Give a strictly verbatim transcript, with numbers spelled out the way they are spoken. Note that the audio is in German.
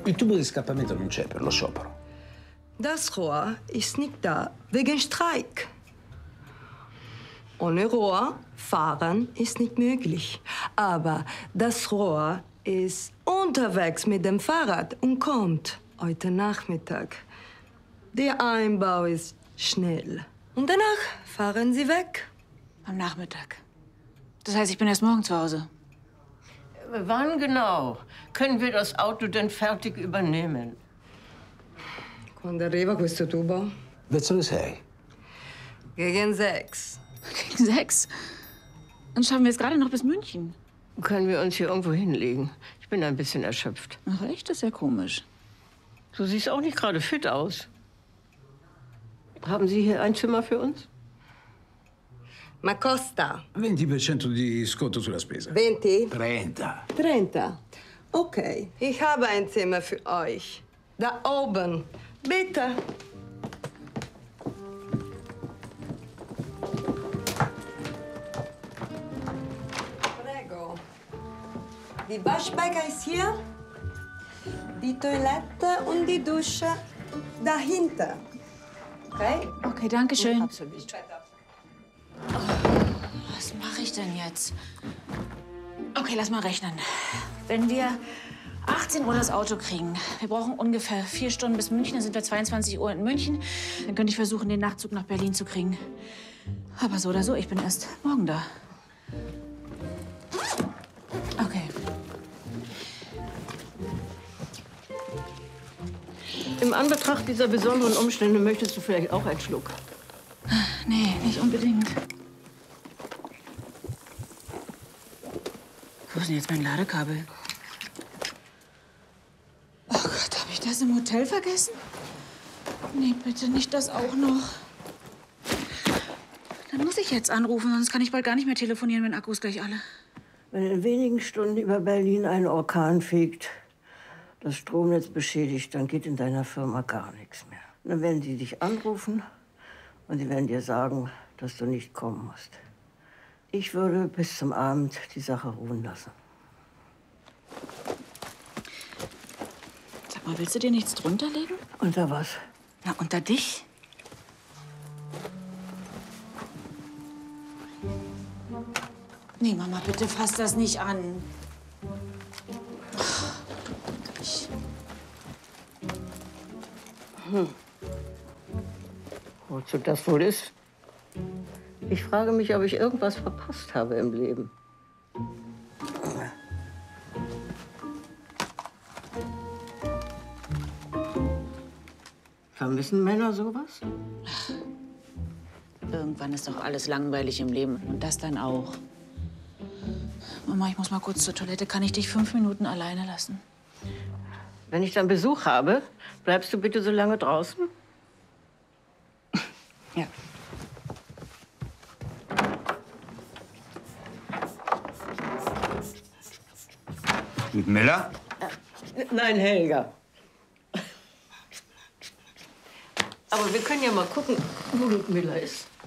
Il tubo di scappamento non c'è per lo sciopero. Das Rohr ist nicht da wegen Streik. Ohne Rohr fahren ist nicht möglich. Aber das Rohr ist unterwegs mit dem Fahrrad und kommt heute Nachmittag. Der Einbau ist schnell. Und danach fahren sie weg. Am Nachmittag. Das heißt, ich bin erst morgen zu Hause. Wann genau können wir das Auto denn fertig übernehmen? Quando arriva questo tubo? Verso le sei. Gegen sechs. Gegen sechs? Dann schaffen wir es gerade noch bis München. Können wir uns hier irgendwo hinlegen? Ich bin ein bisschen erschöpft. Ach echt? Das ist ja komisch. Du siehst auch nicht gerade fit aus. Haben Sie hier ein Zimmer für uns? Ma costa? venti per cento di sconto sulla spesa. venti? trenta. trenta. Okay, ich habe ein Zimmer für euch. Da oben. Bitte. Prego. Die Waschbecken ist hier. Die Toilette und die Dusche dahinter. Okay? Okay, danke schön. Absolut. Was mache ich denn jetzt? Okay, lass mal rechnen. Wenn wir achtzehn Uhr das Auto kriegen, wir brauchen ungefähr vier Stunden bis München, dann sind wir zweiundzwanzig Uhr in München. Dann könnte ich versuchen, den Nachtzug nach Berlin zu kriegen. Aber so oder so, ich bin erst morgen da. Okay. Im Anbetracht dieser besonderen Umstände möchtest du vielleicht auch einen Schluck. Nee, nicht unbedingt. Wo ist denn jetzt mein Ladekabel? Oh Gott, habe ich das im Hotel vergessen? Nee, bitte nicht das auch noch. Dann muss ich jetzt anrufen, sonst kann ich bald gar nicht mehr telefonieren, wenn Akkus gleich alle. Wenn in wenigen Stunden über Berlin ein Orkan fegt, das Stromnetz beschädigt, dann geht in deiner Firma gar nichts mehr. Dann werden die dich anrufen und die werden dir sagen, dass du nicht kommen musst. Ich würde bis zum Abend die Sache ruhen lassen. Sag mal, willst du dir nichts drunter legen? Unter was? Na, unter dich? Nee, Mama, bitte fass das nicht an. Ich... Hm. Wozu das wohl ist? Ich frage mich, ob ich irgendwas verpasst habe im Leben. Vermissen Männer sowas? Irgendwann ist doch alles langweilig im Leben. Und das dann auch. Mama, ich muss mal kurz zur Toilette. Kann ich dich fünf Minuten alleine lassen? Wenn ich dann Besuch habe, bleibst du bitte so lange draußen? Ja. Ludmilla? Nein, Helga. Aber wir können ja mal gucken, wo Ludmilla ist.